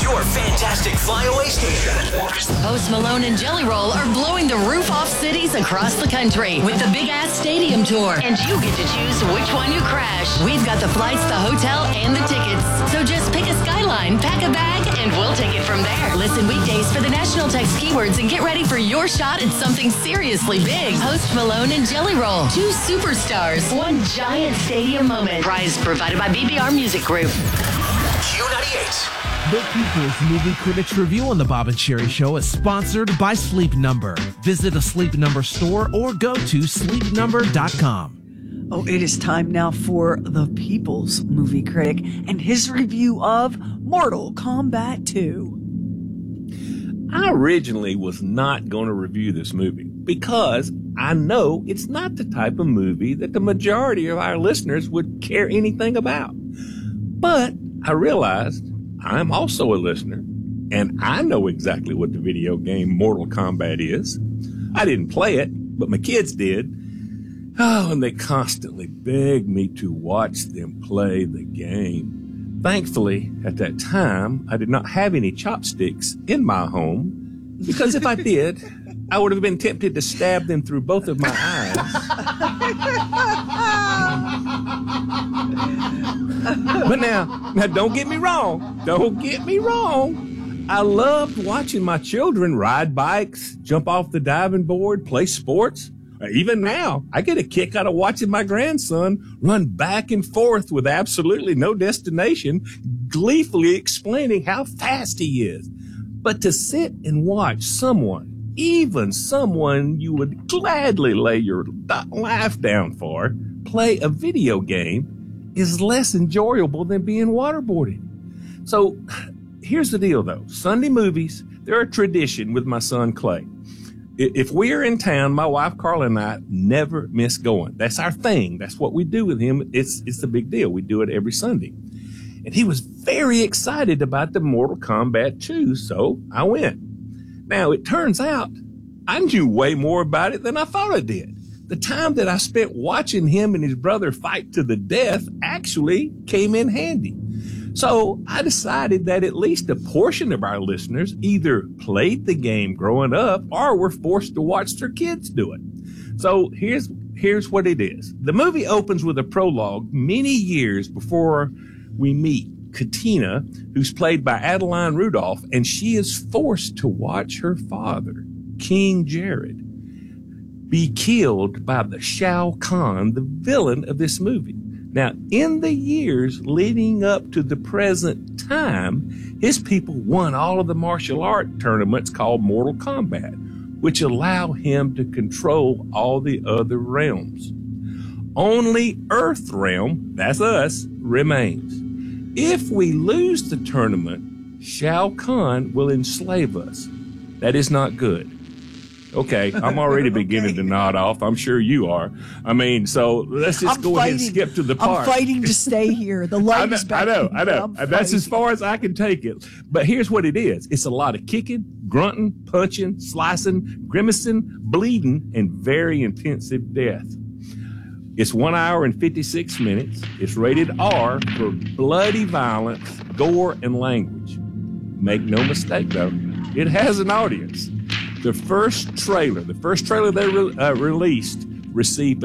your fantastic flyaway station. Post Malone and Jelly Roll are blowing the roof off cities across the country with the Big Ass Stadium Tour. And you get to choose which one you crash. We've got the flights, the hotel, and the tickets. So just pick a skyline, pack a bag, and we'll take it from there. Listen weekdays for the national text keywords and get ready for your shot at something seriously big. Post Malone and Jelly Roll. 2 superstars. 1 giant stadium moment. Prize provided by BBR Music Group. Q98. The People's Movie Critics Review on the Bob and Sherry Show is sponsored by Sleep Number. Visit a Sleep Number store or go to sleepnumber.com. Oh, it is time now for the People's Movie Critic and his review of Mortal Kombat 2. I originally was not going to review this movie because I know it's not the type of movie that the majority of our listeners would care anything about. But I realized I'm also a listener, and I know exactly what the video game Mortal Kombat is. I didn't play it, but my kids did. Oh, and they constantly begged me to watch them play the game. Thankfully, at that time, I did not have any chopsticks in my home, because if I did, I would have been tempted to stab them through both of my eyes. But now don't get me wrong. Don't get me wrong. I loved watching my children ride bikes, jump off the diving board, play sports. Even now, I get a kick out of watching my grandson run back and forth with absolutely no destination, gleefully explaining how fast he is. But to sit and watch someone, even someone you would gladly lay your life down for, play a video game is less enjoyable than being waterboarded. So here's the deal, though. Sunday movies, they're a tradition with my son Clay. If we're in town, my wife Carla and I never miss going. That's our thing. That's what we do with him. It's a big deal. We do it every Sunday. And he was very excited about the Mortal Kombat 2, so I went. Now, it turns out I knew way more about it than I thought I did. The time that I spent watching him and his brother fight to the death actually came in handy. So I decided that at least a portion of our listeners either played the game growing up or were forced to watch their kids do it. So here's what it is. The movie opens with a prologue many years before we meet Katina, who's played by Adeline Rudolph, and she is forced to watch her father, King Jared, be killed by the Shao Kahn, the villain of this movie. Now, in the years leading up to the present time, his people won all of the martial art tournaments called Mortal Kombat, which allow him to control all the other realms. Only Earth realm, that's us, remains. If we lose the tournament, Shao Kahn will enslave us. That is not good. Okay, I'm already beginning to nod off. I'm sure you are. I mean, so let's just go ahead and skip to the part. I'm fighting to stay here. The light is back. I know. That's as far as I can take it. But here's what it is. It's a lot of kicking, grunting, punching, slicing, grimacing, bleeding, and very intensive death. It's 1 hour and 56 minutes. It's rated R for bloody violence, gore, and language. Make no mistake, though, it has an audience. The first trailer they released received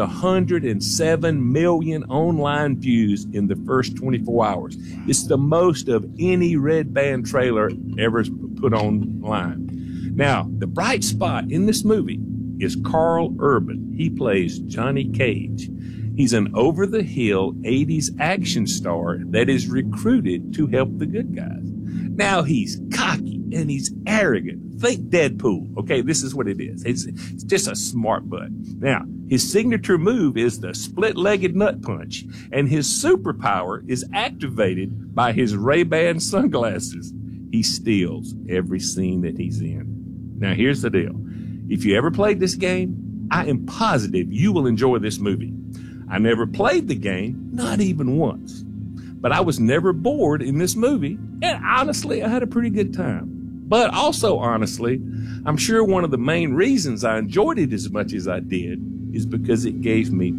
107 million online views in the first 24 hours. It's the most of any Red Band trailer ever put online. Now, the bright spot in this movie is Carl Urban. He plays Johnny Cage. He's an over-the-hill 80s action star that is recruited to help the good guys. Now, he's cocky and he's arrogant. Think Deadpool. Okay, this is what it is. It's just a smart butt. Now, his signature move is the split-legged nut punch, and his superpower is activated by his Ray-Ban sunglasses. He steals every scene that he's in. Now, here's the deal. If you ever played this game, I am positive you will enjoy this movie. I never played the game, not even once. But I was never bored in this movie, and honestly, I had a pretty good time. But also, honestly, I'm sure one of the main reasons I enjoyed it as much as I did is because it gave me